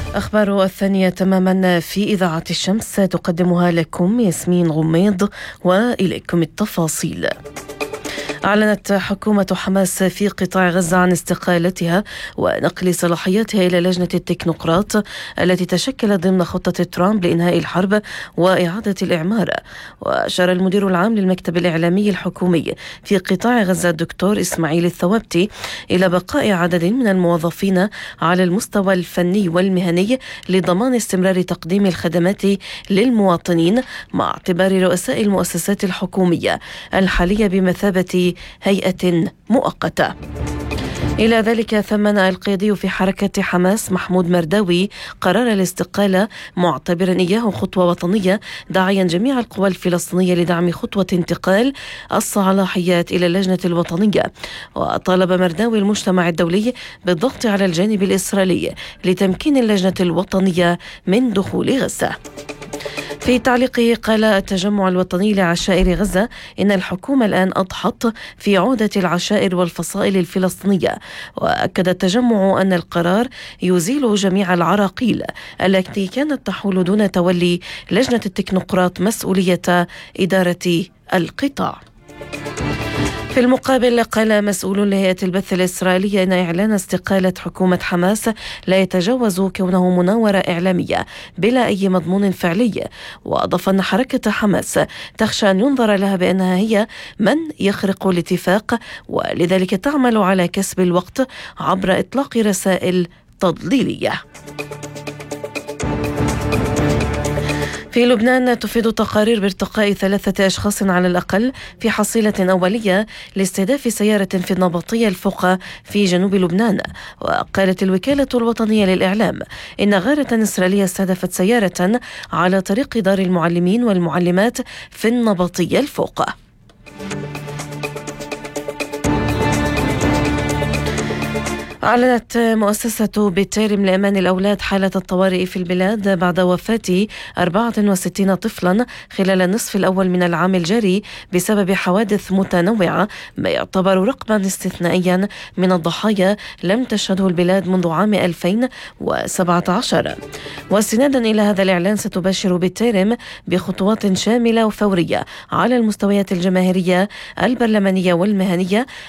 أخبار الثانية تماما في إذاعة الشمس تقدمها لكم ياسمين غميض، وإليكم التفاصيل. أعلنت حكومة حماس في قطاع غزة عن استقالتها ونقل صلاحياتها إلى لجنة التكنوقراط التي تشكلت ضمن خطة ترامب لإنهاء الحرب وإعادة الإعمار. وأشار المدير العام للمكتب الإعلامي الحكومي في قطاع غزة الدكتور إسماعيل الثوابتي إلى بقاء عدد من الموظفين على المستوى الفني والمهني لضمان استمرار تقديم الخدمات للمواطنين، مع اعتبار رؤساء المؤسسات الحكومية الحالية بمثابة هيئة مؤقتة. إلى ذلك ثمن القيادي في حركة حماس محمود مرداوي قرار الاستقالة، معتبرا إياه خطوة وطنية، داعيا جميع القوى الفلسطينية لدعم خطوة انتقال الصلاحيات إلى اللجنة الوطنية. وطالب مرداوي المجتمع الدولي بالضغط على الجانب الإسرائيلي لتمكين اللجنة الوطنية من دخول غزة. في تعليقه قال التجمع الوطني لعشائر غزة إن الحكومة الآن أضحت في عودة العشائر والفصائل الفلسطينية. وأكد التجمع أن القرار يزيل جميع العراقيل التي كانت تحول دون تولي لجنة التكنوقراط مسؤولية إدارة القطاع. في المقابل قال مسؤول لهيئة البث الإسرائيلية إن إعلان استقالة حكومة حماس لا يتجاوز كونه مناورة إعلامية بلا أي مضمون فعلي. وأضاف أن حركة حماس تخشى أن ينظر لها بأنها هي من يخرق الاتفاق، ولذلك تعمل على كسب الوقت عبر إطلاق رسائل تضليلية. في لبنان تفيد تقارير بارتقاء 3 أشخاص على الأقل في حصيلة أولية لاستهداف سيارة في النبطية الفوقة في جنوب لبنان. وقالت الوكالة الوطنية للإعلام إن غارة إسرائيلية استهدفت سيارة على طريق دار المعلمين والمعلمات في النبطية الفوقة. أعلنت مؤسسة بتيرم لأمان الأولاد حالة الطوارئ في البلاد بعد وفاة 64 طفلا خلال النصف الأول من العام الجاري بسبب حوادث متنوعة، ما يعتبر رقما استثنائيا من الضحايا لم تشهده البلاد منذ عام 2017. واستنادا إلى هذا الإعلان ستباشر بتيرم بخطوات شاملة وفورية على المستويات الجماهيرية، البرلمانية والمهنية